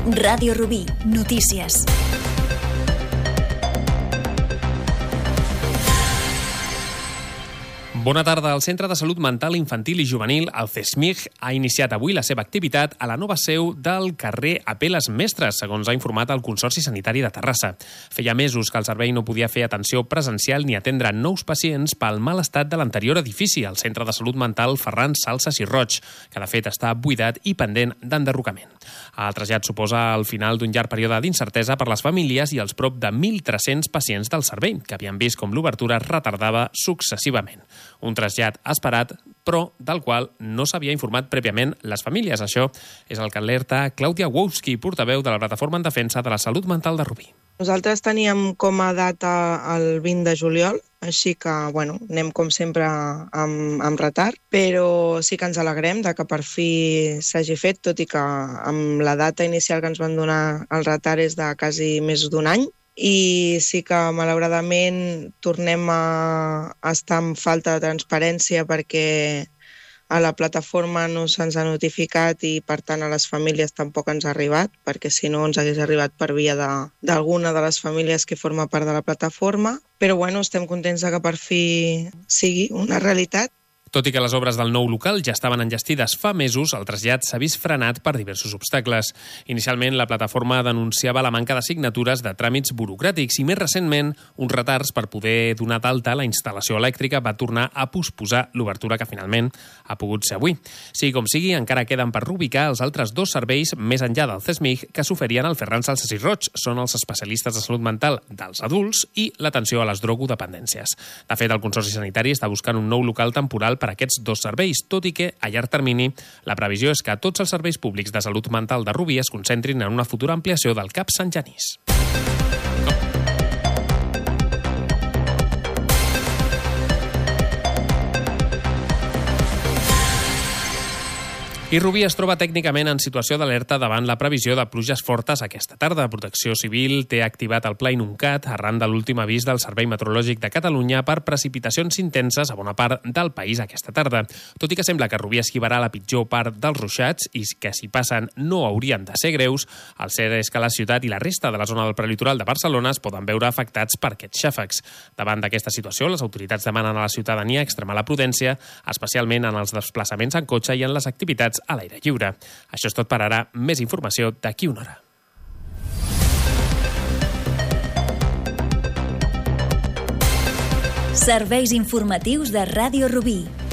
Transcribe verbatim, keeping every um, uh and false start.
Ràdio Rubí, notícies. Bona tarda. El Centre de Salut Mental Infantil i Juvenil, el C S M I J, ha iniciat avui la seva activitat a la nova seu del carrer Apeles Mestres, segons ha informat el Consorci Sanitari de Terrassa. Feia mesos que el servei no podia fer atenció presencial ni atendre nous pacients pel mal estat de l'anterior edifici, el Centre de Salut Mental Ferran Salsas i Roig, que de fet està buidat i pendent d'enderrocament. El trasllat suposa el final d'un llarg període d'incertesa per les famílies i els prop de mil tres-cents pacients del servei, que havien vist com l'obertura es retardava successivament. Un trasllat esperat, però del qual no s'havia informat prèviament les famílies. Això és el que alerta Clàudia Wowski, portaveu de la Plataforma en Defensa de la Salut Mental de Rubí. Nosaltres teníem com a data el vint de juliol, així que, bueno, anem com sempre amb, amb retard, però sí que ens alegrem de que per fi s'hagi fet, tot i que amb la data inicial que ens van donar el retard és de quasi més d'un any. I sí que, malauradament, tornem a estar en falta de transparència perquè a la plataforma no se'ns ha notificat i, per tant, a les famílies tampoc ens ha arribat, perquè si no ens hagués arribat per via d'alguna de, de les famílies que forma part de la plataforma. Però, bueno, estem contents que per fi sigui una realitat. Tot i que les obres del nou local ja estaven enllestides fa mesos, el trasllat s'ha vist frenat per diversos obstacles. Inicialment, la plataforma denunciava la manca de signatures de tràmits burocràtics i, més recentment, uns retards per poder donar d'alta la instal·lació elèctrica va tornar a posposar l'obertura que finalment ha pogut ser avui. Sigui com sigui, encara queden per reubicar els altres dos serveis més enllà del C S M I J que s'oferien al Ferran Salsas i Roig. Són els especialistes de salut mental dels adults i l'atenció a les drogodependències. De fet, el Consorci Sanitari està buscant un nou local temporal per a aquests dos serveis, tot i que, a llarg termini, la previsió és que tots els serveis públics de salut mental de Rubí es concentrin en una futura ampliació del CAP Sant Genís. I Rubí es troba tècnicament en situació d'alerta davant la previsió de pluges fortes aquesta tarda. Protecció Civil té activat el Pla Inuncat arran de l'últim avís del Servei Meteorològic de Catalunya per precipitacions intenses a bona part del país aquesta tarda. Tot i que sembla que Rubí esquivarà la pitjor part dels ruixats i que si passen no haurien de ser greus, el cert és que la ciutat i la resta de la zona del prelitoral de Barcelona es poden veure afectats per aquests xàfecs. Davant d'aquesta situació, les autoritats demanen a la ciutadania extremar la prudència, especialment en els desplaçaments en cotxe i en les activitats a l'aire lliure. Això és tot per ara. Més informació d'aquí una hora. Serveis informatius de Ràdio Rubí.